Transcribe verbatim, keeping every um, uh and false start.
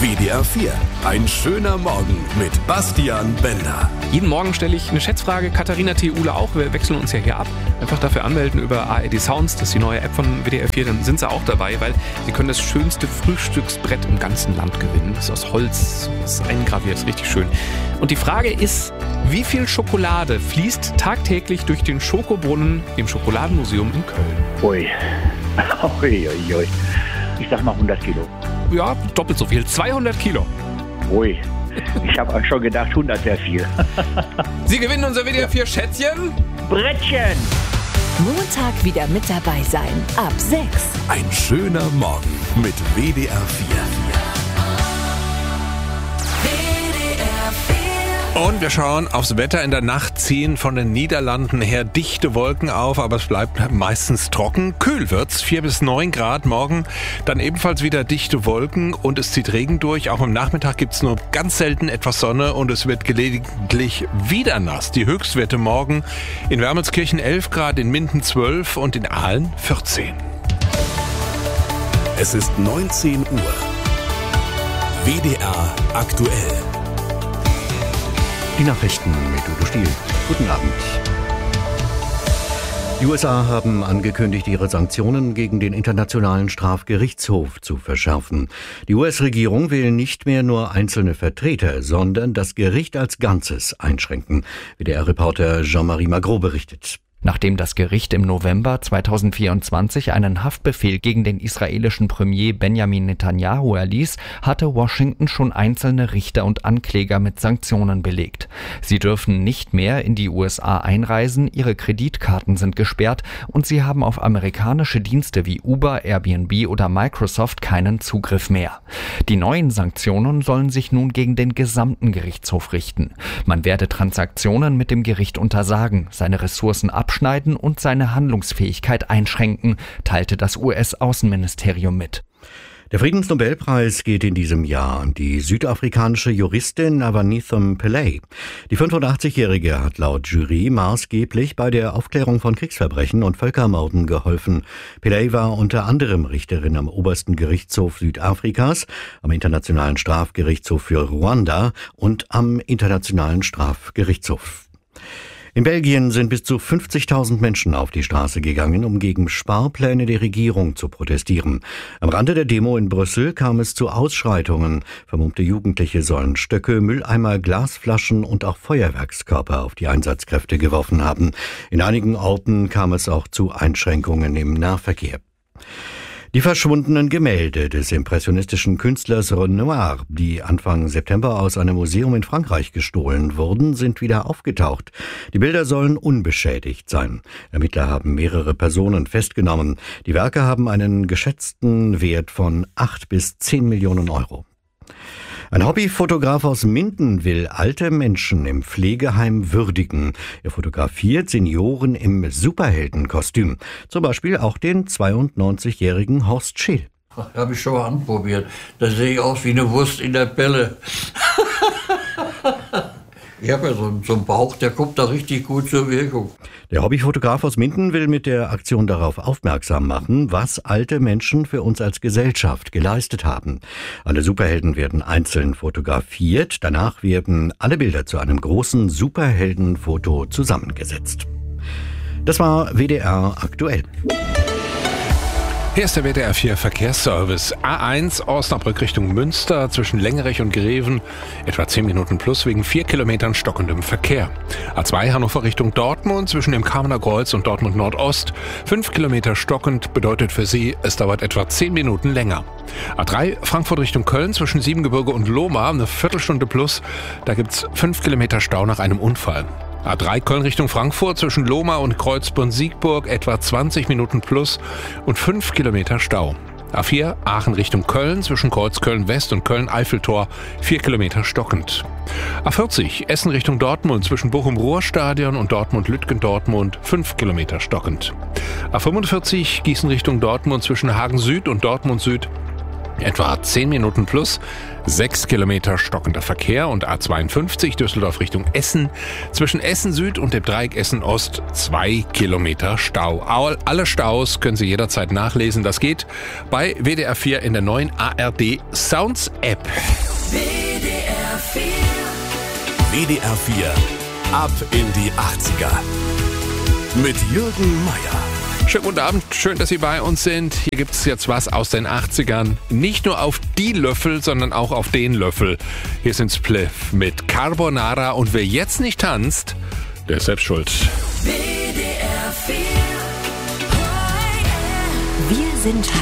W D R vier. Ein schöner Morgen mit Bastian Bender. Jeden Morgen stelle ich eine Schätzfrage. Katharina T. Uhle auch. Wir wechseln uns ja hier ab. Einfach dafür anmelden über A R D Sounds. Das ist die neue App von W D R vier. Dann sind sie auch dabei, weil sie können das schönste Frühstücksbrett im ganzen Land gewinnen. Das ist aus Holz, das ist eingraviert, ist richtig schön. Und die Frage ist, wie viel Schokolade fließt tagtäglich durch den Schokobrunnen im Schokoladenmuseum in Köln? Ui. Ui, ui, ui. Ich sag mal hundert Kilo. Ja, doppelt so viel. zweihundert Kilo. Ui. Ich habe auch schon gedacht, hundert wäre viel. Sie gewinnen unser W D R vier Schätzchen. Brettchen. Montag wieder mit dabei sein. Ab sechs. Ein schöner Morgen mit W D R vier. Und wir schauen aufs Wetter. In der Nacht ziehen von den Niederlanden her dichte Wolken auf, aber es bleibt meistens trocken. Kühl wird's, vier bis neun Grad morgen. Dann ebenfalls wieder dichte Wolken und es zieht Regen durch. Auch am Nachmittag gibt's nur ganz selten etwas Sonne und es wird gelegentlich wieder nass. Die Höchstwerte morgen in Wermelskirchen elf Grad, in Minden zwölf und in Aalen vierzehn. Es ist neunzehn Uhr. W D R aktuell. Die Nachrichten mit Udo Stiel. Guten Abend. Die U S A haben angekündigt, ihre Sanktionen gegen den Internationalen Strafgerichtshof zu verschärfen. Die U S-Regierung will nicht mehr nur einzelne Vertreter, sondern das Gericht als Ganzes einschränken. W D R-Reporter Jean-Marie Magro berichtet. Nachdem das Gericht im November zweitausendvierundzwanzig einen Haftbefehl gegen den israelischen Premier Benjamin Netanyahu erließ, hatte Washington schon einzelne Richter und Ankläger mit Sanktionen belegt. Sie dürfen nicht mehr in die U S A einreisen, ihre Kreditkarten sind gesperrt und sie haben auf amerikanische Dienste wie Uber, Airbnb oder Microsoft keinen Zugriff mehr. Die neuen Sanktionen sollen sich nun gegen den gesamten Gerichtshof richten. Man werde Transaktionen mit dem Gericht untersagen, seine Ressourcen abschneiden und seine Handlungsfähigkeit einschränken, teilte das U S-Außenministerium mit. Der Friedensnobelpreis geht in diesem Jahr an die südafrikanische Juristin Avanithum Pillay. Die fünfundachtzigjährige hat laut Jury maßgeblich bei der Aufklärung von Kriegsverbrechen und Völkermorden geholfen. Pillay war unter anderem Richterin am obersten Gerichtshof Südafrikas, am Internationalen Strafgerichtshof für Ruanda und am Internationalen Strafgerichtshof. In Belgien sind bis zu fünfzigtausend Menschen auf die Straße gegangen, um gegen Sparpläne der Regierung zu protestieren. Am Rande der Demo in Brüssel kam es zu Ausschreitungen. Vermummte Jugendliche sollen Stöcke, Mülleimer, Glasflaschen und auch Feuerwerkskörper auf die Einsatzkräfte geworfen haben. In einigen Orten kam es auch zu Einschränkungen im Nahverkehr. Die verschwundenen Gemälde des impressionistischen Künstlers Renoir, die Anfang September aus einem Museum in Frankreich gestohlen wurden, sind wieder aufgetaucht. Die Bilder sollen unbeschädigt sein. Ermittler haben mehrere Personen festgenommen. Die Werke haben einen geschätzten Wert von acht bis zehn Millionen Euro. Ein Hobbyfotograf aus Minden will alte Menschen im Pflegeheim würdigen. Er fotografiert Senioren im Superheldenkostüm. Zum Beispiel auch den zweiundneunzigjährigen Horst Scheel. Habe ich schon mal anprobiert. Da sehe ich aus wie eine Wurst in der Pelle. Ich habe ja so, so einen Bauch, der kommt da richtig gut zur Wirkung. Der Hobbyfotograf aus Minden will mit der Aktion darauf aufmerksam machen, was alte Menschen für uns als Gesellschaft geleistet haben. Alle Superhelden werden einzeln fotografiert. Danach werden alle Bilder zu einem großen Superheldenfoto zusammengesetzt. Das war W D R aktuell. Hier ist der W D R vier Verkehrsservice. A eins Osnabrück Richtung Münster zwischen Längerich und Greven. Etwa zehn Minuten plus wegen vier Kilometern stockendem Verkehr. A zwei Hannover Richtung Dortmund zwischen dem Kamener Kreuz und Dortmund Nordost. fünf Kilometer stockend bedeutet für Sie, es dauert etwa zehn Minuten länger. A drei Frankfurt Richtung Köln zwischen Siebengebirge und Lohmar eine Viertelstunde plus. Da gibt's fünf Kilometer Stau nach einem Unfall. A drei Köln Richtung Frankfurt zwischen Lohmar und Kreuzborn-Siegburg etwa zwanzig Minuten plus und fünf Kilometer Stau. A vier Aachen Richtung Köln zwischen Kreuzköln West und Köln-Eiffeltor vier Kilometer stockend. A vierzig Essen Richtung Dortmund zwischen Bochum-Ruhrstadion und Dortmund-Lütgendortmund fünf Kilometer stockend. A fünfundvierzig Gießen Richtung Dortmund zwischen Hagen Süd und Dortmund Süd Etwa zehn Minuten plus, sechs Kilometer stockender Verkehr und A zweiundfünfzig Düsseldorf Richtung Essen. Zwischen Essen Süd und dem Dreieck Essen Ost zwei Kilometer Stau. Alle Staus können Sie jederzeit nachlesen. Das geht bei W D R vier in der neuen A R D Sounds App. W D R vier. W D R vier. Ab in die achtziger. Mit Jürgen Meier. Schönen guten Abend, schön, dass Sie bei uns sind. Hier gibt es jetzt was aus den achtzigern. Nicht nur auf die Löffel, sondern auch auf den Löffel. Hier sind Spliff mit Carbonara und wer jetzt nicht tanzt, der ist selbst schuld. W D R vier. Wir sind